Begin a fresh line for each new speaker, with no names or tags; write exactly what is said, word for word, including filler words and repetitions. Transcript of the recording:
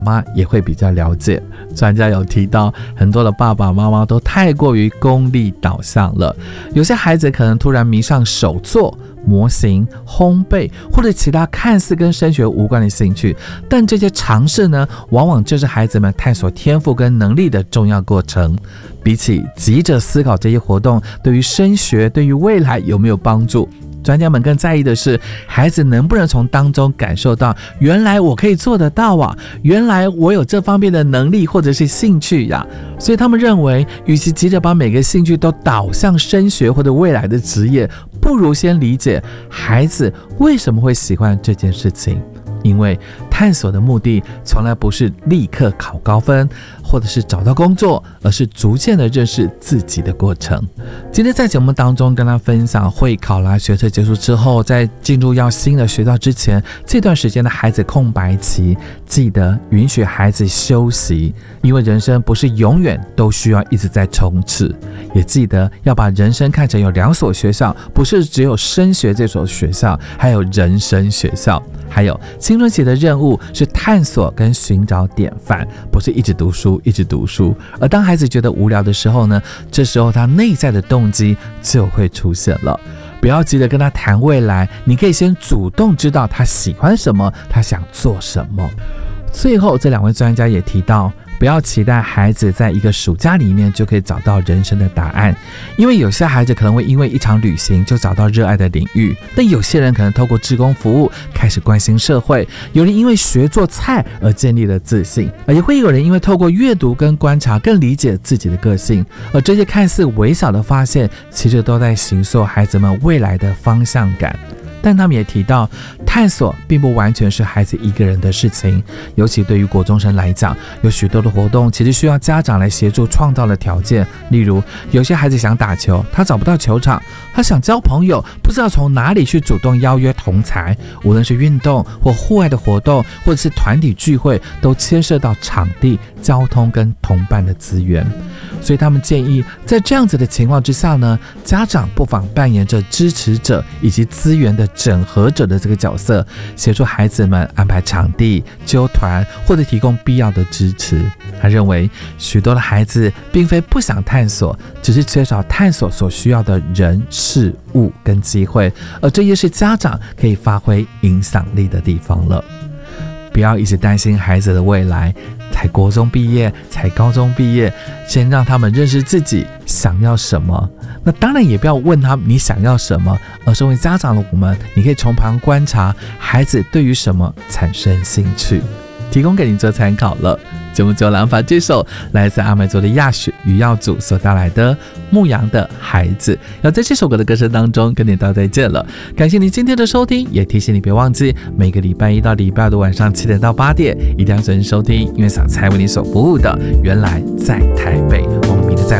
妈也会比较了解。专家有提到，很多的爸爸妈妈都太过于功利导向了，有些孩子可能突然迷上手作、模型、烘焙或者其他看似跟升学无关的兴趣，但这些尝试呢，往往就是孩子们探索天赋跟能力的重要过程。比起急着思考这些活动对于升学、对于未来有没有帮助，专家们更在意的是孩子能不能从当中感受到，原来我可以做得到啊，原来我有这方面的能力或者是兴趣呀。所以他们认为，与其急着把每个兴趣都导向升学或者未来的职业，不如先理解孩子为什么会喜欢这件事情。因为探索的目的从来不是立刻考高分或者是找到工作，而是逐渐的认识自己的过程。今天在节目当中跟他分享，会考啦学测结束之后，在进入要新的学校之前，这段时间的孩子空白期，记得允许孩子休息，因为人生不是永远都需要一直在冲刺。也记得要把人生看成有两所学校，不是只有升学这所学校，还有人生学校。还有青春期的任务是探索跟寻找典范，不是一直读书一直读书。而当孩子觉得无聊的时候呢，这时候他内在的动机就会出现了。不要急着跟他谈未来，你可以先主动知道他喜欢什么，他想做什么。最后这两位专家也提到，不要期待孩子在一个暑假里面就可以找到人生的答案，因为有些孩子可能会因为一场旅行就找到热爱的领域，但有些人可能透过志工服务开始关心社会，有人因为学做菜而建立了自信，而也会有人因为透过阅读跟观察更理解自己的个性。而这些看似微小的发现，其实都在形塑孩子们未来的方向感。但他们也提到，探索并不完全是孩子一个人的事情，尤其对于国中生来讲，有许多的活动其实需要家长来协助创造的条件。例如，有些孩子想打球，他找不到球场；他想交朋友，不知道从哪里去主动邀约同侪。无论是运动或户外的活动，或者是团体聚会，都牵涉到场地、交通跟同伴的资源。所以他们建议，在这样子的情况之下呢，家长不妨扮演着支持者以及资源的整合者的这个角色，协助孩子们安排场地、揪团或者提供必要的支持。他认为，许多的孩子并非不想探索，只是缺少探索所需要的人、事物跟机会，而这也是家长可以发挥影响力的地方了。不要一直担心孩子的未来，才国中毕业，才高中毕业，先让他们认识自己想要什么。那当然也不要问他你想要什么，而身为家长的我们，你可以从旁观察孩子对于什么产生兴趣，提供给你做参考了。节目就蓝法这首来自阿美族的亚许与耀祖所带来的《牧羊的孩子》，要在这首歌的歌声当中跟你道再见了。感谢你今天的收听，也提醒你别忘记每个礼拜一到礼拜二的晚上七点到八点，一定要准时收听，因为小蔡为你所服务的原来在台北。我们明天再会。